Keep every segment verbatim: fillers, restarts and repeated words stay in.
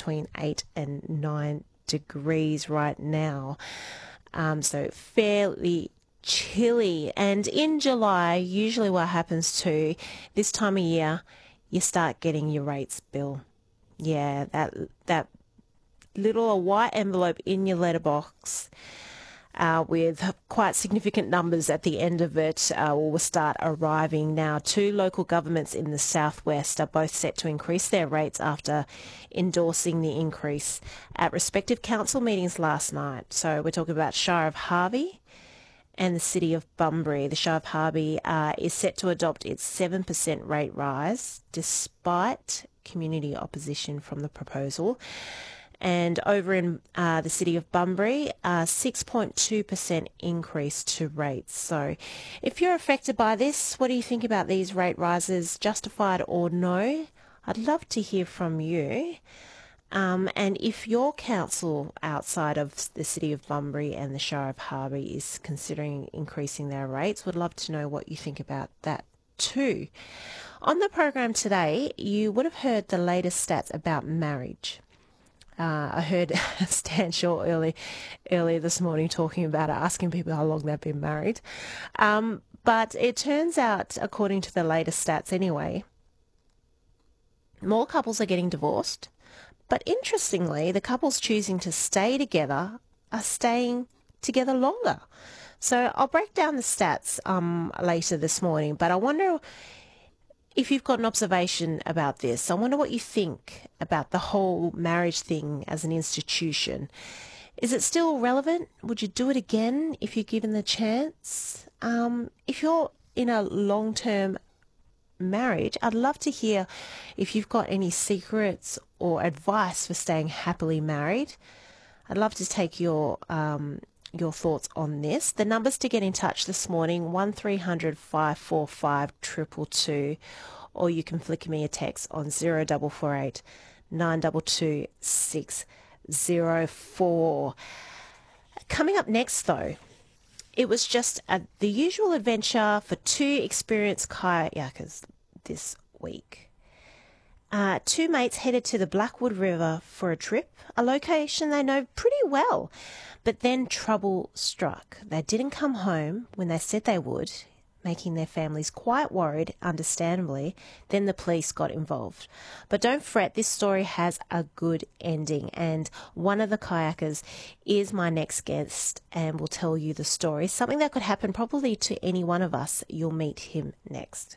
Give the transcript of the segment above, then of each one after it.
between eight and nine degrees right now. Um, so fairly chilly. And in July, usually what happens too, this time of year, you start getting your rates bill. Yeah, that that little white envelope in your letterbox uh, with quite significant numbers at the end of it uh, will start arriving now. Two local governments in the southwest are both set to increase their rates after endorsing the increase at respective council meetings last night. So we're talking about Shire of Harvey and the City of Bunbury. The Shire of Harvey uh, is set to adopt its seven percent rate rise despite community opposition from the proposal. And over in uh, the City of Bunbury, a six point two percent increase to rates. So if you're affected by this, what do you think about these rate rises, justified or no? I'd love to hear from you. Um, and if your council outside of the City of Bunbury and the Shire of Harvey is considering increasing their rates, would love to know what you think about that too. On the program today, you would have heard the latest stats about marriage. Uh, I heard Stan Shaw early, earlier this morning talking about it, asking people how long they've been married. Um, but it turns out, according to the latest stats anyway, more couples are getting divorced. But interestingly, the couples choosing to stay together are staying together longer. So I'll break down the stats um, later this morning, but I wonder if you've got an observation about this. I wonder what you think about the whole marriage thing as an institution. Is it still relevant? Would you do it again if you're given the chance? Um, if you're in a long-term marriage, I'd love to hear if you've got any secrets or advice for staying happily married. I'd love to take your um, your thoughts on this. The numbers to get in touch this morning, one three hundred five four five two two two, or you can flick me a text on zero four four eight nine two two six zero four. Coming up next, though, it was just a, the usual adventure for two experienced kayakers this week. Uh, two mates headed to the Blackwood River for a trip, a location they know pretty well. But then trouble struck. They didn't come home when they said they would, making their families quite worried, understandably. Then the police got involved. But don't fret, this story has a good ending, and one of the kayakers is my next guest and will tell you the story. Something that could happen probably to any one of us. You'll meet him next.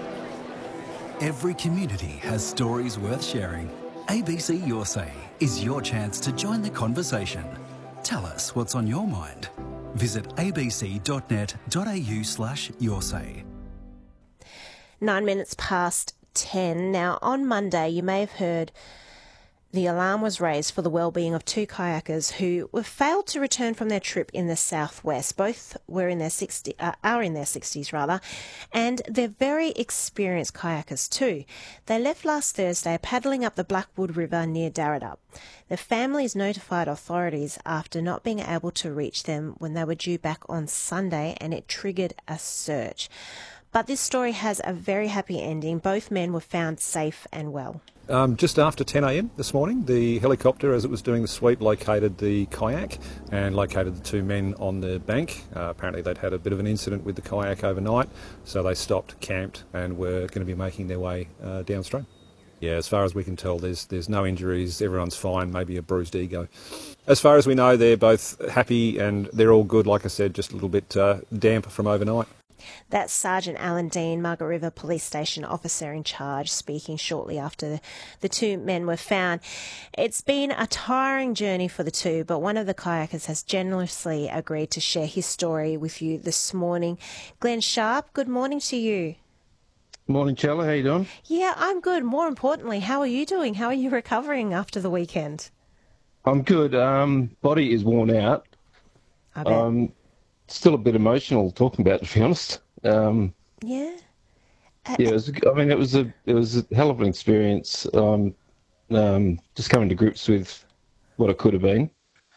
Every community has stories worth sharing. A B C Your Say is your chance to join the conversation. Tell us what's on your mind. Visit abc.net.au slash your say. Nine minutes past ten. Now, on Monday, you may have heard the alarm was raised for the well-being of two kayakers who were failed to return from their trip in the southwest. Both were in their sixty, uh, are in their sixties rather, and they're very experienced kayakers too. They left last Thursday paddling up the Blackwood River near Darratup. The families notified authorities after not being able to reach them when they were due back on Sunday, and it triggered a search. But this story has a very happy ending. Both men were found safe and well. Um, just after ten a m this morning, the helicopter, as it was doing the sweep, located the kayak and located the two men on the bank. Uh, apparently they'd had a bit of an incident with the kayak overnight, so they stopped, camped, and were going to be making their way uh, downstream. Yeah, as far as we can tell, there's there's no injuries, everyone's fine, maybe a bruised ego. As far as we know, they're both happy and they're all good, like I said, just a little bit uh, damp from overnight. That's Sergeant Alan Dean, Margaret River Police Station officer in charge, speaking shortly after the two men were found. It's been a tiring journey for the two, but one of the kayakers has generously agreed to share his story with you this morning. Glenn Sharp, good morning to you. Morning, Chella. How you doing? Yeah, I'm good. More importantly, how are you doing? How are you recovering after the weekend? I'm good. Um, body is worn out. I bet. Um, still a bit emotional talking about it, to be honest. Um, yeah. Uh, yeah, it was, I mean, it was a it was a hell of an experience. Um, um, just coming to grips with what it could have been,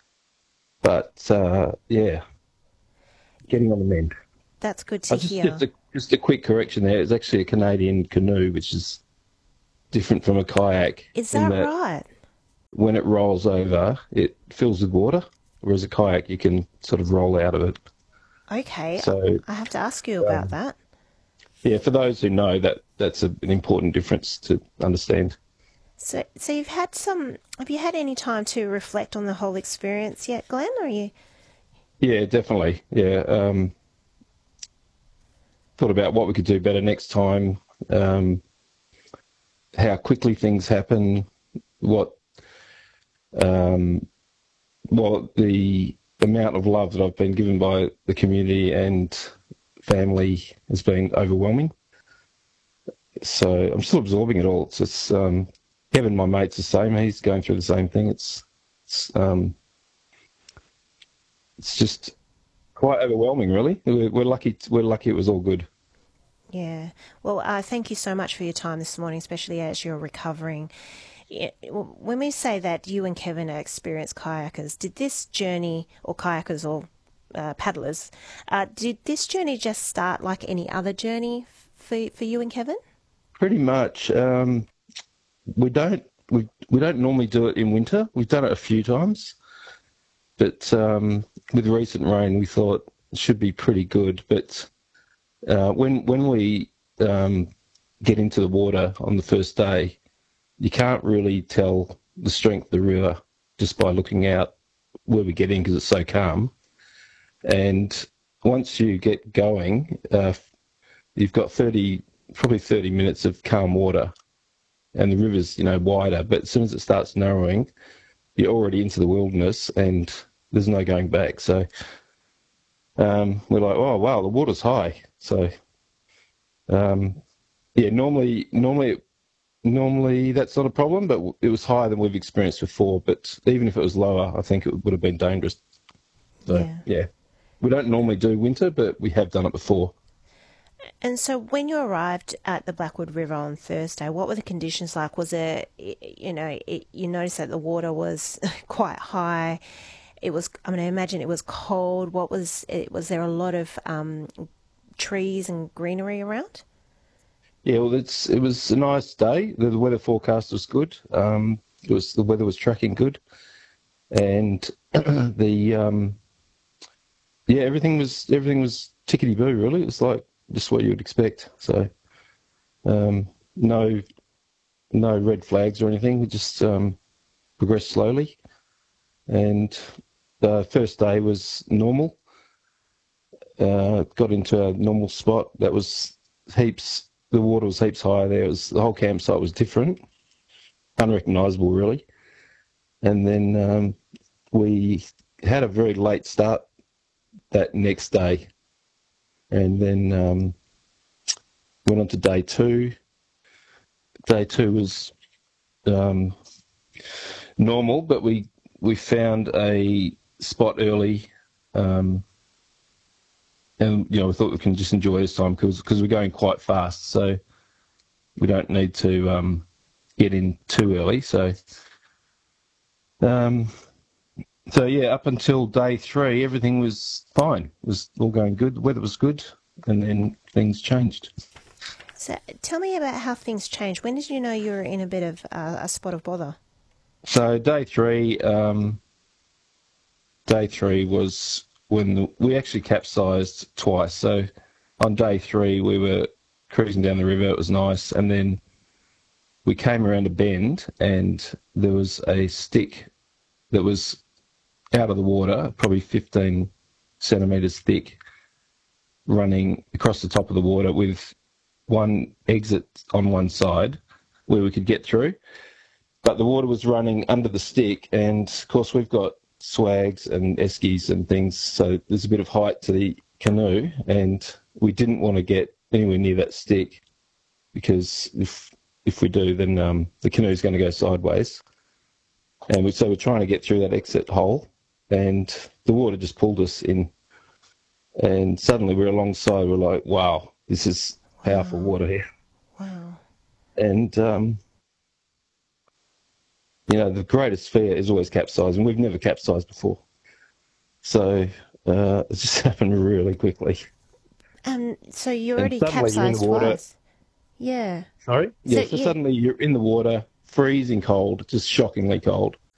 but uh, yeah, getting on the mend. That's good to I just, hear. Just a, just a quick correction there. It's actually a Canadian canoe, which is different from a kayak. Is that, that right? when it rolls over, it fills with water, whereas a kayak, you can sort of roll out of it. Okay, So, I have to ask you about um, that. yeah, for those who know, that that's a, an important difference to understand. So, so you've had some. Have you had any time to reflect on the whole experience yet, Glenn? Or are you? Yeah, definitely. Yeah, um, thought about what we could do better next time, um, how quickly things happen, what um, what the amount of love that I've been given by the community and family has been overwhelming. So I'm still absorbing it all. It's just, um, Kevin, my mate's the same. He's going through the same thing. It's it's, um, it's just quite overwhelming, really. We're, we're lucky. We're lucky it was all good. Yeah. Well, uh, thank you so much for your time this morning, especially as you're recovering. Yeah, well, when we say that you and Kevin are experienced kayakers, did this journey, or kayakers or uh, paddlers, uh, did this journey just start like any other journey for for you and Kevin? Pretty much. Um, we don't we we don't normally do it in winter. We've done it a few times, but um, with recent rain, we thought it should be pretty good. But uh, when when we um, get into the water on the first day, you can't really tell the strength of the river just by looking out where we get in because it's so calm. And once you get going, uh, you've got thirty, probably thirty minutes of calm water, and the river's, you know, wider. But as soon as it starts narrowing, you're already into the wilderness, and there's no going back. So um, we're like, oh wow, the water's high. So um, yeah, normally, normally. Normally that's not a problem, but it was higher than we've experienced before. But even if it was lower, I think it would have been dangerous. So, Yeah. yeah. We don't normally do winter, but we have done it before. And so when you arrived at the Blackwood River on Thursday, what were the conditions like? Was it, you know, it, you noticed that the water was quite high. It was, I mean, I imagine it was cold. What was it? Was there a lot of um, trees and greenery around? Yeah, well, it's it was a nice day. The, the weather forecast was good. Um, it was the weather was tracking good, and the um, yeah, everything was everything was tickety boo. Really, it was like just what you would expect. So um, no no red flags or anything. We just um, progressed slowly, and the first day was normal. Uh, got into a normal spot that was heaps. The water was heaps higher there. It was, the whole campsite was different, unrecognisable really. And then um, we had a very late start that next day, and then um, went on to day two. Day two was um, normal, but we we found a spot early. Um, And, you know, we thought we can just enjoy this time because because we're going quite fast, so we don't need to um, get in too early. So, um, so yeah, up until day three, everything was fine. It was all going good. The weather was good, and then things changed. So tell me about how things changed. When did you know you were in a bit of uh, a spot of bother? So day three, um, day three was when the, we actually capsized twice. So on day three, we were cruising down the river. It was nice. And then we came around a bend and there was a stick that was out of the water, probably fifteen centimetres thick, running across the top of the water with one exit on one side where we could get through. But the water was running under the stick, and of course we've got swags and eskies and things, so there's a bit of height to the canoe, and we didn't want to get anywhere near that stick because if if we do, then um, the canoe's going to go sideways. And we, so we're trying to get through that exit hole, and the water just pulled us in. And suddenly we're alongside. We're like, wow, this is powerful Wow. water here. Wow. And um, you know, the greatest fear is always capsizing. We've never capsized before, so uh, it just happened really quickly. Um. So you And already suddenly you're in capsized the water. twice. Yeah. Sorry? Yeah, So so you, suddenly you're in the water, freezing cold, just shockingly cold.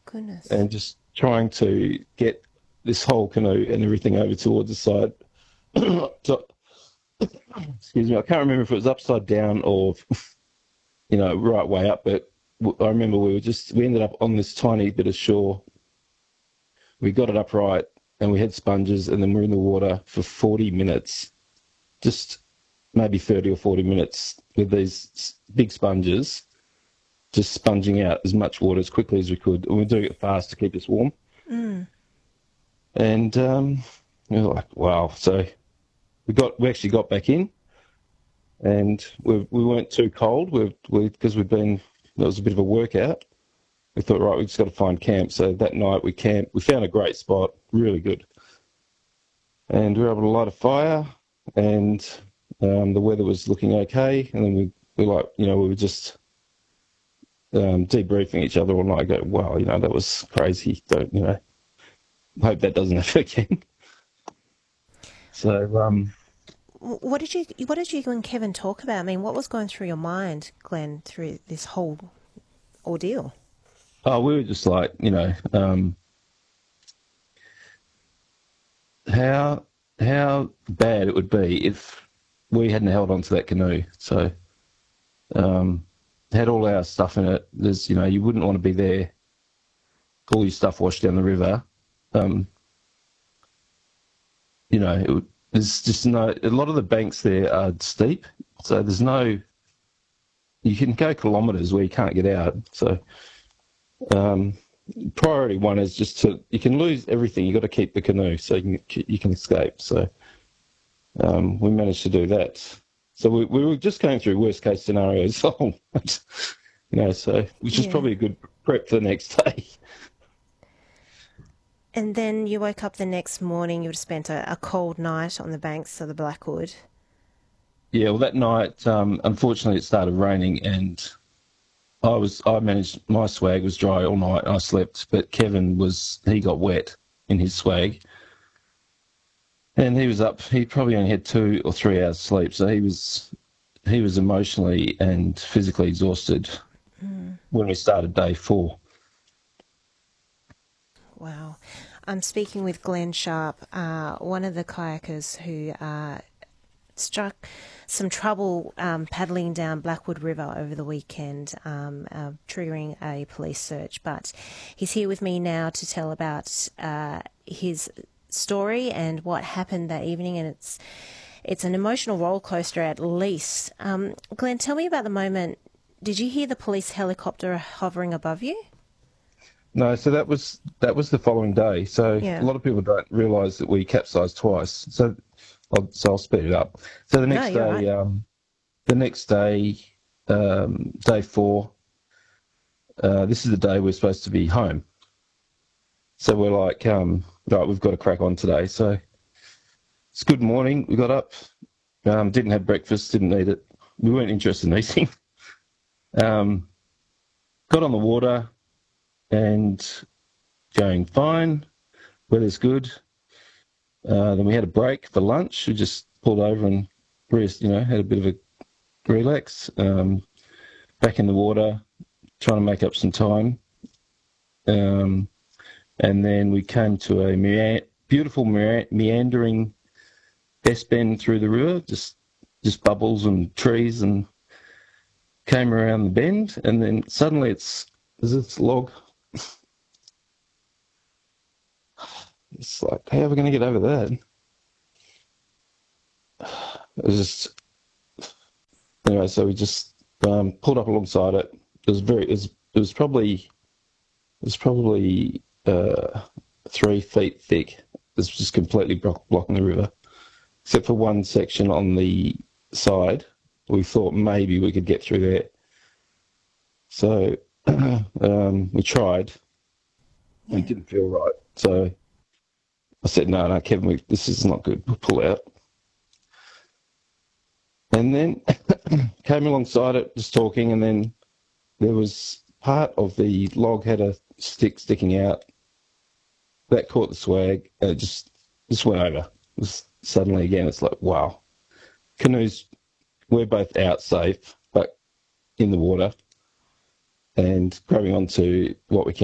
Goodness. and just trying to get this whole canoe and everything over towards the side. So, excuse me, I can't remember if it was upside down or, you know, right way up, but I remember we were just, we ended up on this tiny bit of shore. We got it upright and we had sponges, and then we're in the water for forty minutes, just maybe thirty or forty minutes with these big sponges, just sponging out as much water as quickly as we could. And we're doing it fast to keep us warm. Mm. And um, we were like, wow. So we got, we actually got back in, and we we weren't too cold. We we because we'd been, it was a bit of a workout. We thought, right, we just got to find camp. So that night we camped. We found a great spot, really good, and we were able to light a fire, and um, the weather was looking okay. And then we we like, you know, we were just um, debriefing each other all night. Go, wow, you know, that was crazy. Don't, you know, hope that doesn't happen again. So, um, What did you What did you and Kevin talk about? I mean, what was going through your mind, Glenn, through this whole ordeal? oh, we were just like, you know, um, how how bad it would be if we hadn't held on to that canoe. So, um, had all our stuff in it. There's, you know, you wouldn't want to be there. All your stuff washed down the river. Um, you know, it would, there's just no. A lot of the banks there are steep, so there's no. You can go kilometres where you can't get out. So, um, priority one is just to. You can lose everything. You got to keep the canoe so you can you can escape. So, um, we managed to do that. So we we were just going through worst case scenarios. you know, so which is Yeah. probably a good prep for the next day. And then you woke up the next morning. You would have spent a, a cold night on the banks of the Blackwood. Yeah, well, that night, um, unfortunately, it started raining, and I was I managed my swag was dry all night. And I slept, but Kevin was he got wet in his swag, and he was up. He probably only had two or three hours sleep, so he was he was emotionally and physically exhausted Mm. when we started day four. Wow. I'm speaking with Glenn Sharp, uh, one of the kayakers who uh, struck some trouble um, paddling down Blackwood River over the weekend, um, uh, triggering a police search. But he's here with me now to tell about uh, his story and what happened that evening, and it's it's an emotional roller coaster at least. Um, Glenn, tell me about the moment. Did you hear the police helicopter hovering above you? No, so that was that was the following day. So Yeah. a lot of people don't realise that we capsized twice. So I'll, so I'll speed it up. So the next No, you're day, right. um, the next day, um, day four. Uh, this is the day we're supposed to be home. So we're like, um, right, we've got to crack on today. So it's good morning. We got up, um, didn't have breakfast, didn't eat it. We weren't interested in eating. um, got on the water. And going fine, weather's good. Uh, then we had a break for lunch. We just pulled over and, rest, you know, had a bit of a relax. Um, back in the water, trying to make up some time. Um, and then we came to a mea- beautiful mea- meandering S bend through the river, just just bubbles and trees, and came around the bend. And then suddenly it's there's this log. It's like, how are we going to get over that? It was just, anyway, so we just um, pulled up alongside it. It was very, it was, it was probably, it was probably uh, three feet thick. It was just completely block, blocking the river, except for one section on the side. We thought maybe we could get through there. So um, we tried. Yeah. It didn't feel right. So I said, no, no, Kevin, we, this is not good. We'll pull out. And then came alongside it, just talking, and then there was part of the log had a stick sticking out. That caught the swag, and it just, just went over. It was suddenly, again, it's like, wow. Canoes, we're both out safe, but in the water, and grabbing onto what we can.